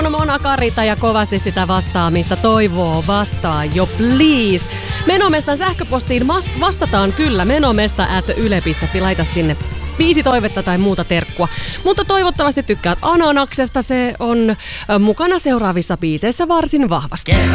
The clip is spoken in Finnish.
on Mona Karita ja kovasti sitä vastaamista toivoo. Vastaa jo, please. Menomestan sähköpostiin vastataan kyllä. menomesta@yle.fi. Laita sinne biisitoivetta tai muuta terkkua. Mutta toivottavasti tykkäät Ananaksesta. Se on mukana seuraavissa biiseissä varsin vahvasti.